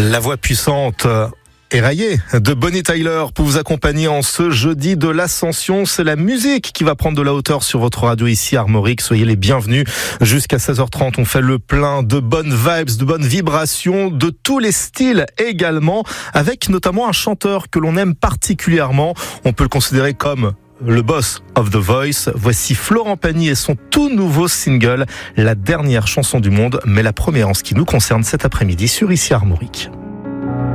La voix puissante éraillée de Bonnie Tyler pour vous accompagner en ce jeudi de l'Ascension. C'est la musique qui va prendre de la hauteur sur votre radio ici à Armorique. Soyez les bienvenus. Jusqu'à 16h30, on fait le plein de bonnes vibes, de bonnes vibrations, de tous les styles également, avec notamment un chanteur que l'on aime particulièrement. On peut le considérer comme le boss of The Voice. Voici Florent Pagny et son tout nouveau single, la dernière chanson du monde, mais la première en ce qui nous concerne cet après-midi sur ici Armorique.